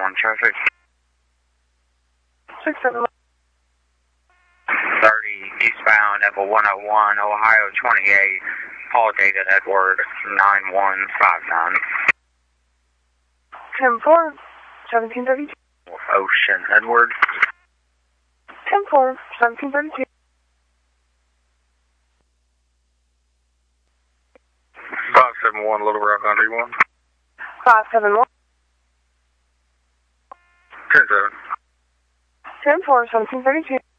671 traffic. 671. 30 eastbound Echo 101, Ohio 28, Paul Data Edward 9159. 10-4, 1732. Ocean Edward. 10-4, 1732. 571 Little Rock 91. 571. 10-7. 10-4, 1732.